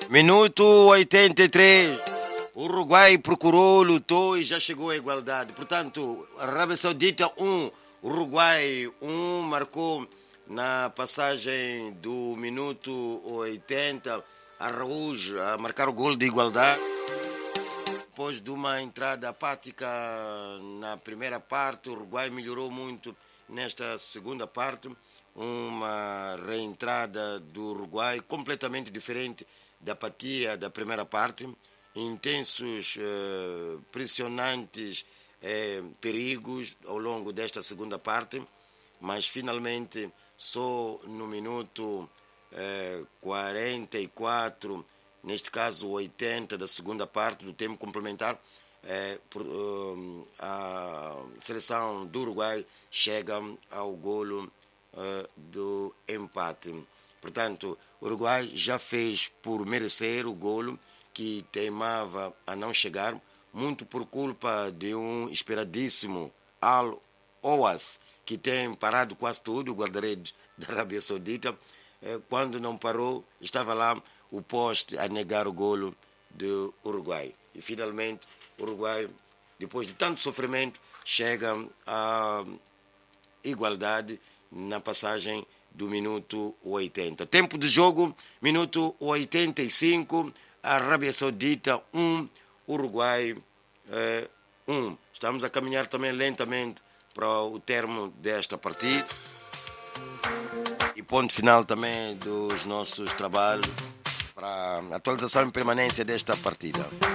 Minuto 83. O Uruguai procurou, lutou e já chegou à igualdade. Portanto, a Arábia Saudita 1, Uruguai 1, marcou na passagem do minuto 80 Araújo a marcar o gol de igualdade. Depois de uma entrada apática na primeira parte, o Uruguai melhorou muito nesta segunda parte. Uma reentrada do Uruguai completamente diferente da apatia da primeira parte. Intensos, pressionantes perigos ao longo desta segunda parte, mas finalmente só no minuto 44, neste caso 80 da segunda parte do tempo complementar, a seleção do Uruguai chega ao golo do empate. Portanto, o Uruguai já fez por merecer o golo que teimava a não chegar, muito por culpa de um esperadíssimo Al-Owas, que tem parado quase tudo, o guarda-redes da Arábia Saudita. Quando não parou, estava lá o poste a negar o golo do Uruguai. E finalmente o Uruguai, depois de tanto sofrimento, chega à igualdade na passagem do minuto 80. Tempo de jogo, minuto 85, Arábia Saudita 1, Uruguai 1. Estamos a caminhar também lentamente para o termo desta partida. E ponto final também dos nossos trabalhos para a atualização e permanência desta partida.